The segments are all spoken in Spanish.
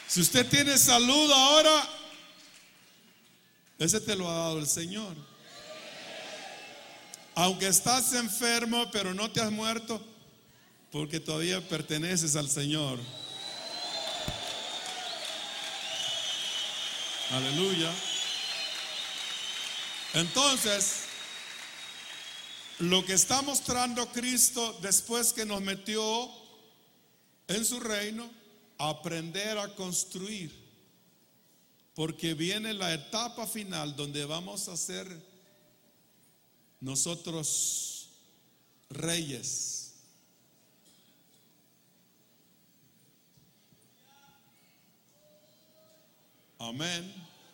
Si usted tiene salud ahora, ese te lo ha dado el Señor. Aunque estás enfermo, pero no te has muerto, porque todavía perteneces al Señor. Aleluya. Entonces, lo que está mostrando Cristo después que nos metió en su reino, aprender a construir, porque viene la etapa final donde vamos a ser nosotros reyes. Amén.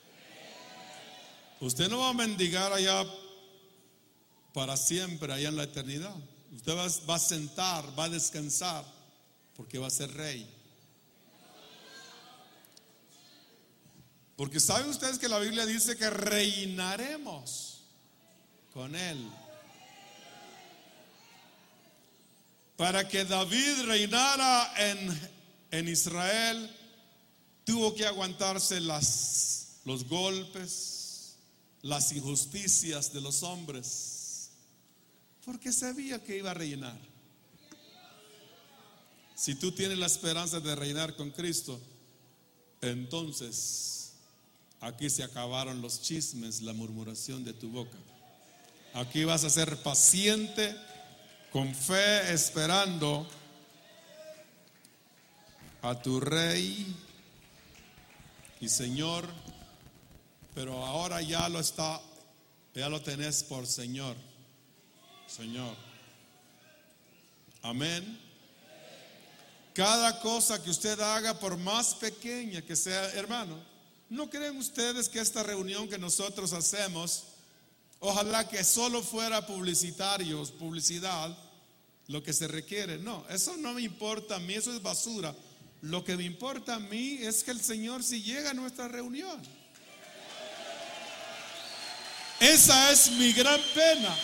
Usted no va a mendigar allá para siempre, allá en la eternidad. Usted va a sentar, va a descansar, porque va a ser rey. Porque saben ustedes que la Biblia dice que reinaremos con Él. Para que David reinara en Israel, tuvo que aguantarse los golpes, las injusticias de los hombres, porque sabía que iba a reinar. Si tú tienes la esperanza de reinar con Cristo, entonces aquí se acabaron los chismes, la murmuración de tu boca. Aquí vas a ser paciente, con fe, esperando a tu Rey y Señor. Pero ahora ya lo tenés por Señor. Señor. Amén. Cada cosa que usted haga, por más pequeña que sea, hermano, ¿no creen ustedes que esta reunión que nosotros hacemos, ojalá que solo fuera publicidad, lo que se requiere? No, eso no me importa a mí, eso es basura. Lo que me importa a mí es que el Señor si llega a nuestra reunión. Esa es mi gran pena.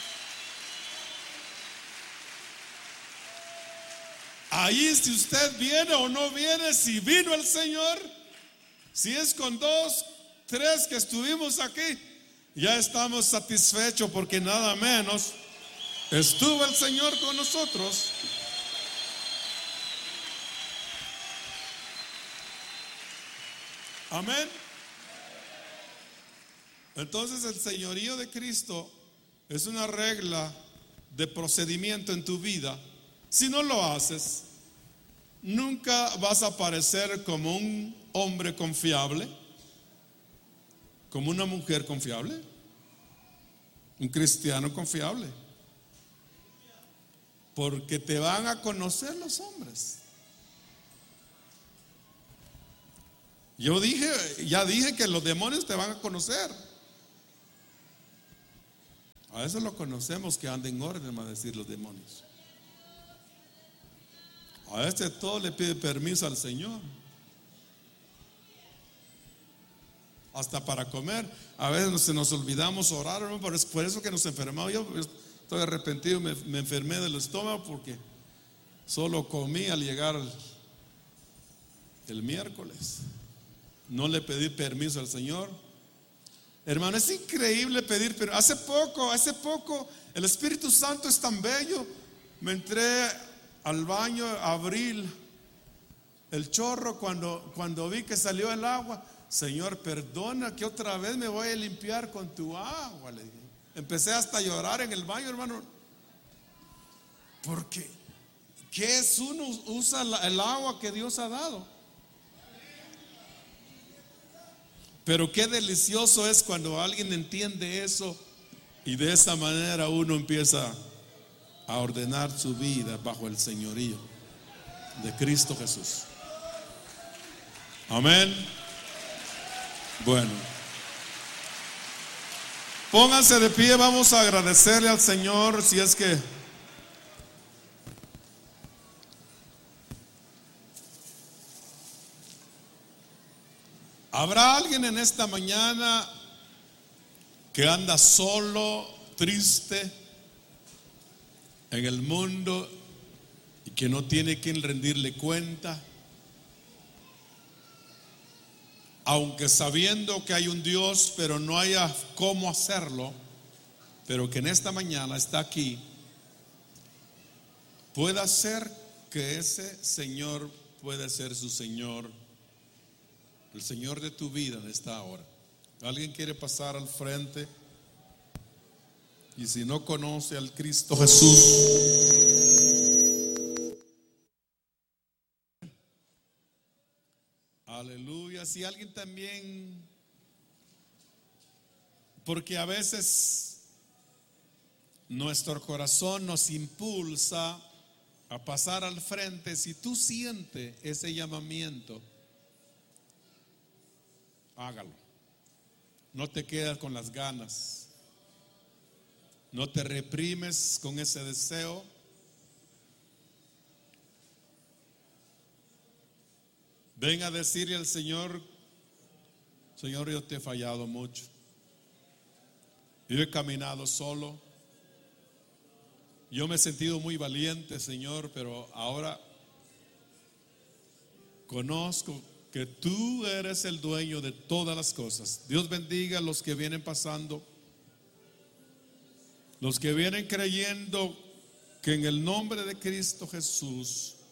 Ahí si usted viene o no viene, si vino el Señor, si es con 2, 3 que estuvimos aquí, ya estamos satisfechos, porque nada menos estuvo el Señor con nosotros. Amén. Entonces el señorío de Cristo es una regla de procedimiento en tu vida. Si no lo haces, nunca vas a aparecer como un hombre confiable, como una mujer confiable, un cristiano confiable, porque te van a conocer los hombres. Ya dije que los demonios te van a conocer. A veces lo conocemos que anda en orden, va a decir los demonios. A veces todo le pide permiso al Señor, hasta para comer. A veces se nos olvidamos orar, ¿no? Por eso que nos enfermamos. Yo estoy arrepentido, me enfermé del estómago porque solo comí al llegar el miércoles. No le pedí permiso al Señor. Hermano, es increíble pedir permiso. Hace poco, el Espíritu Santo es tan bello. Me entré al baño, abrí el chorro cuando vi que salió el agua. Señor, perdona que otra vez me voy a limpiar con tu agua, le dije. Empecé hasta a llorar en el baño, hermano, porque ¿qué es? Uno usa el agua que Dios ha dado. Pero qué delicioso es cuando alguien entiende eso y de esa manera uno empieza a ordenar su vida bajo el señorío de Cristo Jesús. Amén. Bueno, pónganse de pie, vamos a agradecerle al Señor. Si es que habrá alguien en esta mañana que anda solo, triste en el mundo y que no tiene quien rendirle cuenta. aunque sabiendo que hay un Dios, pero no haya cómo hacerlo, pero que en esta mañana está aquí, pueda ser que ese Señor puede ser su Señor, el Señor de tu vida en esta hora. ¿Alguien quiere pasar al frente? Y si no conoce al Cristo Jesús, aleluya. Si alguien también, porque a veces nuestro corazón nos impulsa a pasar al frente. Si tú sientes ese llamamiento, hágalo. No te quedas con las ganas, no te reprimes con ese deseo. Ven a decirle al Señor: Señor, yo te he fallado mucho, yo he caminado solo, yo me he sentido muy valiente, Señor, pero ahora conozco que tú eres el dueño de todas las cosas. Dios bendiga a los que vienen pasando, los que vienen creyendo que en el nombre de Cristo Jesús